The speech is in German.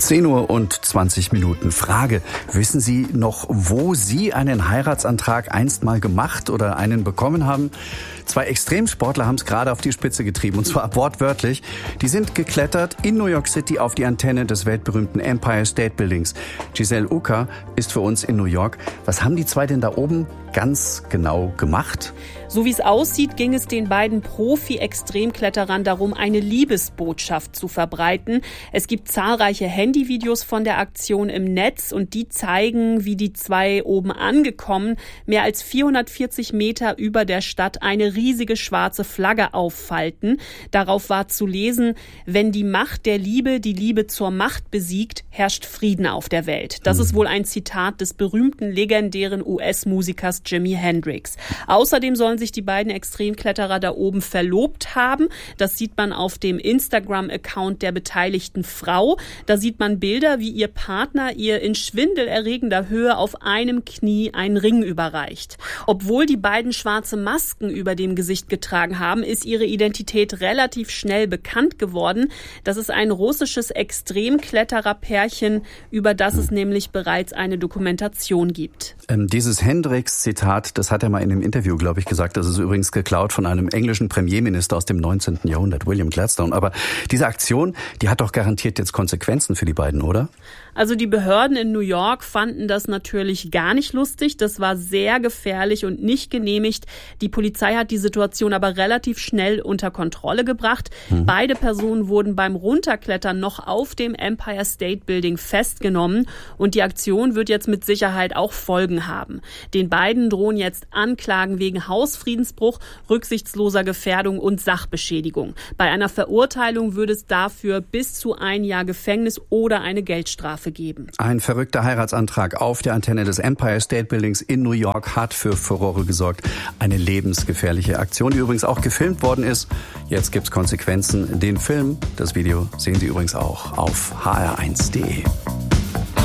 10:20 Frage: Wissen Sie noch, wo Sie einen Heiratsantrag einst mal gemacht oder einen bekommen haben? 2 Extremsportler haben es gerade auf die Spitze getrieben, und zwar wortwörtlich. Die sind geklettert in New York City auf die Antenne des weltberühmten Empire State Buildings. Giselle Ucker ist für uns in New York. Was haben die 2 denn da oben ganz genau gemacht? So wie es aussieht, ging es den beiden Profi-Extremkletterern darum, eine Liebesbotschaft zu verbreiten. Es gibt zahlreiche Handyvideos von der Aktion im Netz, und die zeigen, wie die 2 oben angekommen mehr als 440 Meter über der Stadt eine riesige schwarze Flagge auffalten. Darauf war zu lesen: Wenn die Macht der Liebe die Liebe zur Macht besiegt, herrscht Frieden auf der Welt. Das ist wohl ein Zitat des berühmten, legendären US-Musikers Jimi Hendrix. Außerdem sollen sich die beiden Extremkletterer da oben verlobt haben. Das sieht man auf dem Instagram-Account der beteiligten Frau. Da sieht man Bilder, wie ihr Partner ihr in schwindelerregender Höhe auf einem Knie einen Ring überreicht. Obwohl die beiden schwarze Masken über dem Gesicht getragen haben, ist ihre Identität relativ schnell bekannt geworden. Das ist ein russisches Extremkletterer-Pärchen, über das es nämlich bereits eine Dokumentation gibt. Dieses Hendrix-Zitat, das hat er mal in einem Interview, glaube ich, gesagt. Das ist übrigens geklaut von einem englischen Premierminister aus dem 19. Jahrhundert, William Gladstone. Aber diese Aktion, die hat doch garantiert jetzt Konsequenzen für die beiden, oder? Also die Behörden in New York fanden das natürlich gar nicht lustig. Das war sehr gefährlich und nicht genehmigt. Die Polizei hat die Situation aber relativ schnell unter Kontrolle gebracht. Beide Personen wurden beim Runterklettern noch auf dem Empire State Building festgenommen, und die Aktion wird jetzt mit Sicherheit auch Folgen haben. Den beiden drohen jetzt Anklagen wegen Hausfriedensbruch, rücksichtsloser Gefährdung und Sachbeschädigung. Bei einer Verurteilung würde es dafür bis zu 1 Jahr Gefängnis oder eine Geldstrafe geben. Ein verrückter Heiratsantrag auf der Antenne des Empire State Buildings in New York hat für Furore gesorgt. Eine lebensgefährliche Aktion, die übrigens auch gefilmt worden ist. Jetzt gibt's Konsequenzen. Den Film, das Video sehen Sie übrigens auch auf hr1.de.